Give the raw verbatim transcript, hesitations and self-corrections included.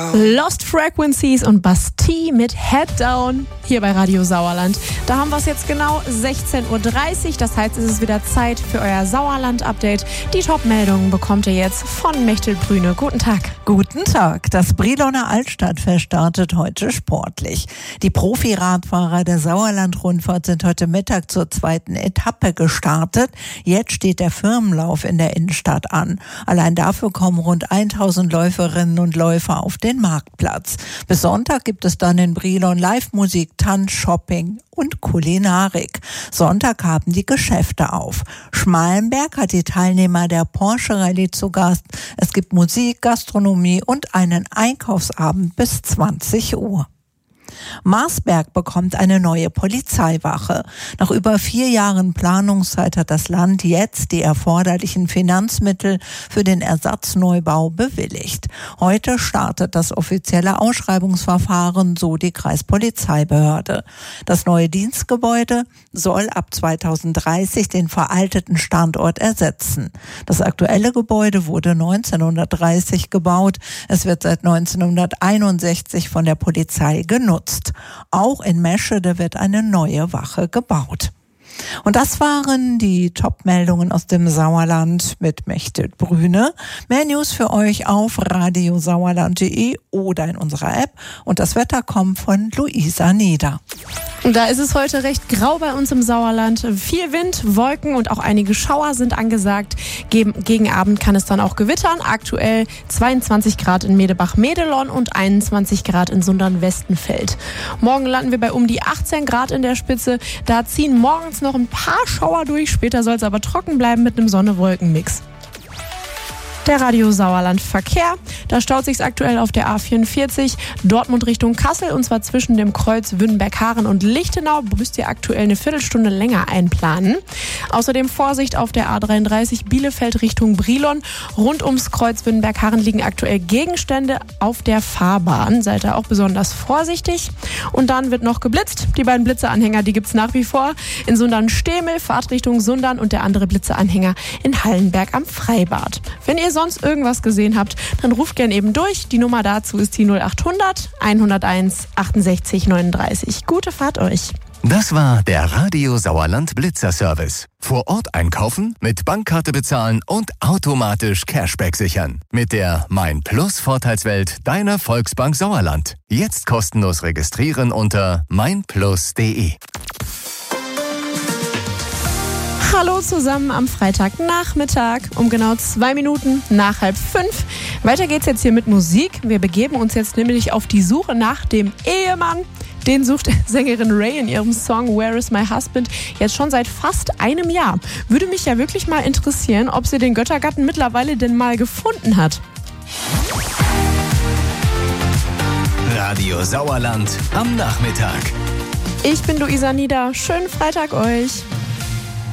Lost Frequencies und Bastille mit Head Down hier bei Radio Sauerland. Da haben wir es jetzt genau sechzehn Uhr dreißig, das heißt, es ist wieder Zeit für euer Sauerland-Update. Die Top-Meldungen bekommt ihr jetzt von Mechtel Brüne. Guten Tag. Guten Tag. Das Briloner Altstadtfest startet heute sportlich. Die Profi-Radfahrer der Sauerland-Rundfahrt sind heute Mittag zur zweiten Etappe gestartet. Jetzt steht der Firmenlauf in der Innenstadt an. Allein dafür kommen rund tausend Läuferinnen und Läufer auf den Marktplatz. Bis Sonntag gibt es dann in Brilon Live-Musik, Tanz, Shopping und Kulinarik. Sonntag haben die Geschäfte auf. Schmalenberg hat die Teilnehmer der Porsche Rallye zu Gast. Es gibt Musik, Gastronomie und einen Einkaufsabend bis zwanzig Uhr. Marsberg bekommt eine neue Polizeiwache. Nach über vier Jahren Planungszeit hat das Land jetzt die erforderlichen Finanzmittel für den Ersatzneubau bewilligt. Heute startet das offizielle Ausschreibungsverfahren, so die Kreispolizeibehörde. Das neue Dienstgebäude soll ab zweitausenddreißig den veralteten Standort ersetzen. Das aktuelle Gebäude wurde neunzehnhundertdreißig gebaut. Es wird seit neunzehnhunderteinundsechzig von der Polizei genutzt. Auch in Meschede wird eine neue Wache gebaut. Und das waren die Top-Meldungen aus dem Sauerland mit Mechtel Brüne. Mehr News für euch auf radiosauerland punkt de oder in unserer App. Und das Wetter kommt von Luisa Nieder. Da ist es heute recht grau bei uns im Sauerland. Viel Wind, Wolken und auch einige Schauer sind angesagt. Gegen Abend kann es dann auch gewittern. Aktuell zweiundzwanzig Grad in Medebach-Medelon und einundzwanzig Grad in Sundern-Westenfeld. Morgen landen wir bei um die achtzehn Grad in der Spitze. Da ziehen morgens noch ein paar Schauer durch. Später soll es aber trocken bleiben mit einem Sonne-Wolken-Mix. Der Radio Sauerland Verkehr. Da staut sich's aktuell auf der A vierundvierzig Dortmund Richtung Kassel und zwar zwischen dem Kreuz Wünnberg-Haren und Lichtenau. Müsst ihr aktuell eine Viertelstunde länger einplanen. Außerdem Vorsicht auf der A dreiunddreißig Bielefeld Richtung Brilon. Rund ums Kreuz Wünnberg-Haren liegen aktuell Gegenstände auf der Fahrbahn. Seid da auch besonders vorsichtig. Und dann wird noch geblitzt. Die beiden Blitzeanhänger, die gibt's nach wie vor. In Sundern-Stemel, Fahrtrichtung Sundern und der andere Blitzeanhänger in Hallenberg am Freibad. Wenn ihr sonst irgendwas gesehen habt, dann ruft gern eben durch. Die Nummer dazu ist die null achthundert hunderteins achtundsechzig neununddreißig. Gute Fahrt euch. Das war der Radio Sauerland Blitzer Service. Vor Ort einkaufen, mit Bankkarte bezahlen und automatisch Cashback sichern. Mit der Mein Plus Vorteilswelt deiner Volksbank Sauerland. Jetzt kostenlos registrieren unter meinplus punkt de. Hallo zusammen am Freitagnachmittag um genau zwei Minuten nach halb fünf. Weiter geht's jetzt hier mit Musik. Wir begeben uns jetzt nämlich auf die Suche nach dem Ehemann. Den sucht Sängerin Ray in ihrem Song Where is my husband jetzt schon seit fast einem Jahr. Würde mich ja wirklich mal interessieren, ob sie den Göttergatten mittlerweile denn mal gefunden hat. Radio Sauerland am Nachmittag. Ich bin Luisa Nieder. Schönen Freitag euch.